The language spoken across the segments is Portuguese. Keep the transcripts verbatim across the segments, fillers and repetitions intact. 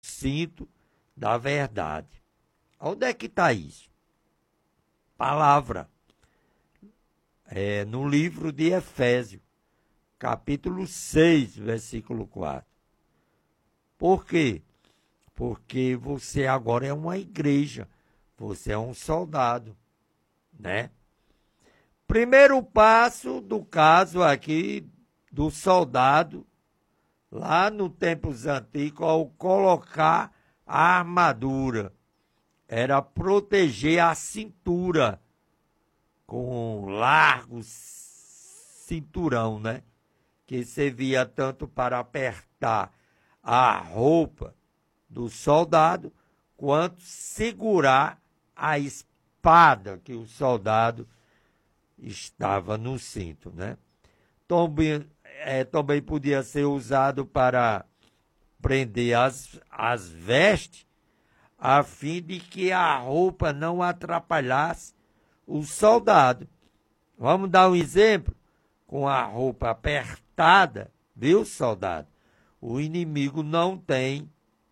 cinto da verdade. Onde é que está isso? Palavra. É, no livro de Efésios, capítulo seis, versículo quatro. Por quê? Porque você agora é uma igreja, você é um soldado, né? Primeiro passo do caso aqui do soldado, lá no tempos antigos, ao colocar a armadura, era proteger a cintura com um largo cinturão, né? Que servia tanto para apertar a roupa do soldado, quanto segurar a espada que o soldado estava no cinto, né? Também, é, também podia ser usado para prender as, as vestes, a fim de que a roupa não atrapalhasse o soldado. Vamos dar um exemplo? Com a roupa apertada, viu, soldado? O inimigo não tem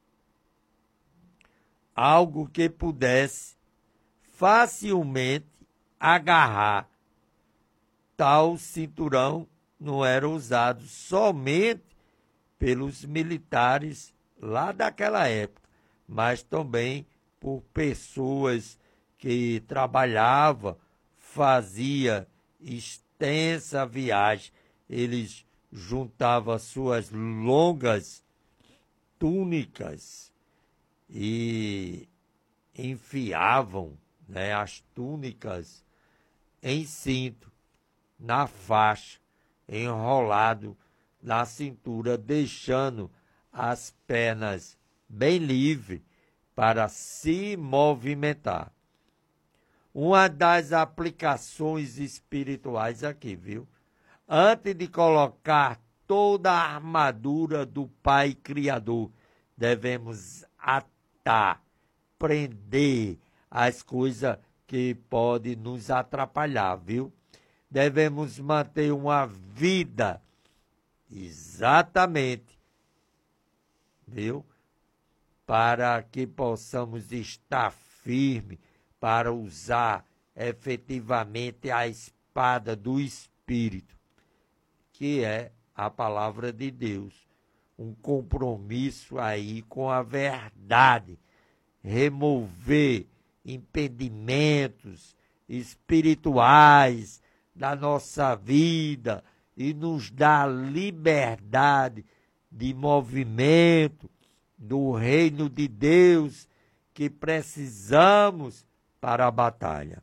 algo que pudesse facilmente agarrar. Tal cinturão não era usado somente pelos militares lá daquela época, mas também por pessoas que trabalhavam, fazia extensa viagem. Eles juntavam suas longas túnicas e enfiavam, né, as túnicas em cinto, na faixa, enrolado na cintura, deixando as pernas bem livres para se movimentar. Uma das aplicações espirituais aqui, viu? Antes de colocar toda a armadura do Pai Criador, devemos atar, prender as coisas que podem nos atrapalhar, viu? Devemos manter uma vida exatamente, viu? Para que possamos estar firmes, para usar efetivamente a espada do Espírito, que é a palavra de Deus. Um compromisso aí com a verdade, remover impedimentos espirituais da nossa vida e nos dar liberdade de movimento do reino de Deus que precisamos para a batalha.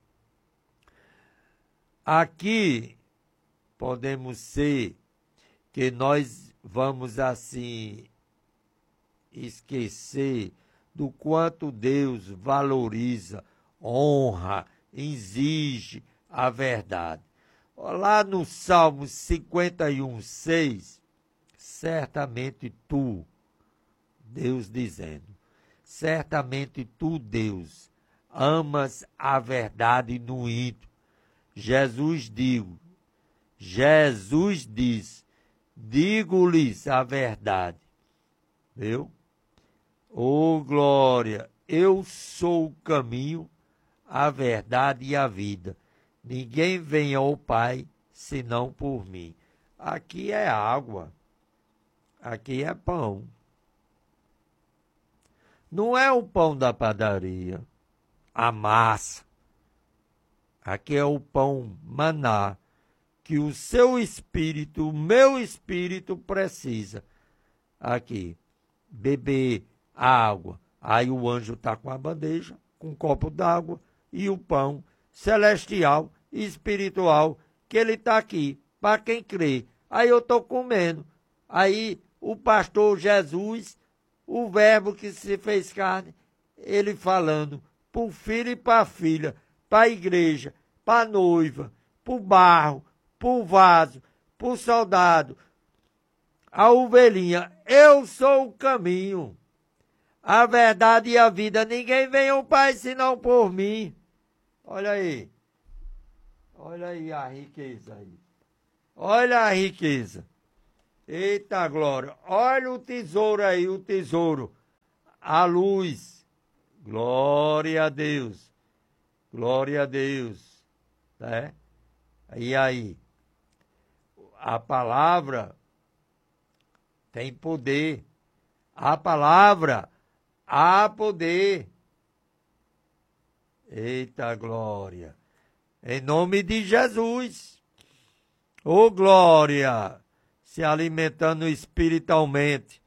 Aqui podemos ser que nós vamos assim esquecer do quanto Deus valoriza, honra, exige a verdade. Lá no Salmo cinquenta e um, seis, certamente tu, Deus dizendo, certamente tu, Deus, amas a verdade no íntimo. Jesus digo, Jesus diz, digo-lhes a verdade. Viu? Oh, glória, eu sou o caminho, a verdade e a vida. Ninguém vem ao Pai senão por mim. Aqui é água, aqui é pão. Não é o pão da padaria, a massa. Aqui é o pão maná, que o seu espírito, o meu espírito precisa. Aqui, beber água. Aí o anjo está com a bandeja, com um copo d'água e o pão celestial e espiritual, que ele está aqui, para quem crê. Aí eu estou comendo. Aí o pastor Jesus, o verbo que se fez carne, ele falando para o filho e para a filha, para a igreja, para a noiva, para o barro, para o vaso, para o soldado, a ovelhinha. Eu sou o caminho, a verdade e a vida. Ninguém vem ao Pai senão por mim. Olha aí. Olha aí a riqueza aí. Olha a riqueza. Eita glória. Olha o tesouro aí, o tesouro. a luz. Glória a Deus. Glória a Deus. Né? E aí? A palavra tem poder. A palavra há poder. Eita glória. Em nome de Jesus. Ô glória. Se alimentando espiritualmente.